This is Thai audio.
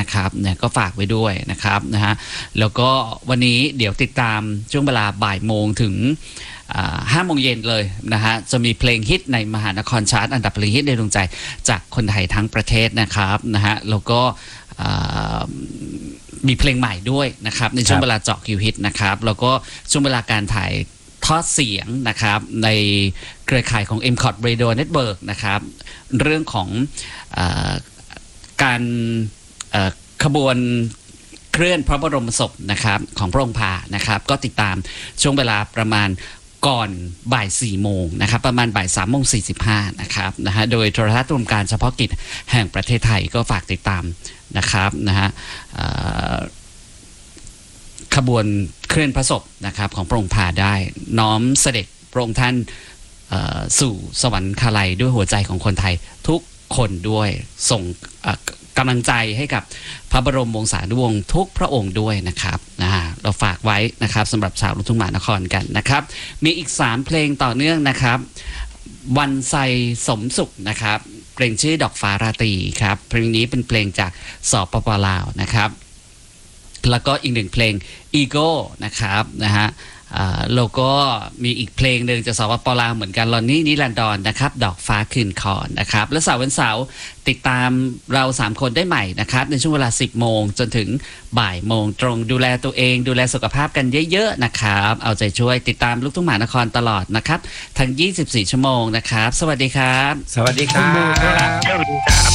นะครับเนี่ยก็ฝากไว้ด้วยนะครับนะฮะแล้วก็วันนี้เดี๋ยวติดตามช่วงเวลาบ่ายโมงถึง5 โมงเย็นเลยนะฮะจะมีเพลงฮิตในมหานครชาร์ตอันดับเพลงฮิตในดวงใจจากคนไทยทั้งประเทศนะครับนะฮะแล้วก็มีเพลงใหม่ด้วยนะครับในช่วงเวลาเจาะคิวฮิตนะครับแล้วก็ช่วงเวลาการถ่ายทอดเสียงนะครับในเครือข่ายของ MCOT Radio Network นะครับเรื่องของการขบวนเคลื่อนพระบรมศพนะครับของพระองค์พานะครับก็ติดตามช่วงเวลาประมาณก่อนบ่าย 4 โมงนะครับประมาณบ่าย 3:45 นะครับนะฮะโดยโทรทัศน์รวมการเฉพาะกิจแห่งประเทศไทยก็ฝากติดตามนะครับนะฮะขบวนเคลื่อนพระศพนะครับของพระองค์พาได้น้อมเสด็จพระองค์ท่านสู่สวรรคาลัยด้วยหัวใจของคนไทยทุกคนด้วยส่งกำลังใจให้กับพระบรมวงศานุวงศ์ทุกพระองค์ด้วยนะครับเราฝากไว้นะครับสำหรับชาวลูกทุ่งมหานครกันนะครับมีอีก3เพลงต่อเนื่องนะครับวันไซสมสุขนะครับเพลงชื่อดอกฟ้าราตรีครับเพลงนี้เป็นเพลงจากสปป.ลาวนะครับแล้วก็อีก1เพลงอีโก้นะครับนะฮะแล้วก็มีอีกเพลงหนึ่งจากสปป.ลาวเหมือนกันลอนนี่นิรันดรนะครับดอกฟ้าคืนคอนนะครับและวันเสาร์ติดตามเรา3คนได้ใหม่นะครับในช่วงเวลา 10 โมงจนถึงบ่ายโมงตรงดูแลตัวเองดูแลสุขภาพกันเยอะๆนะครับเอาใจช่วยติดตามลูกทุ่งมหานครตลอดนะครับทั้ง24 ชั่วโมงนะครับสวัสดีครับสวัสดีครับสวัสดีครับ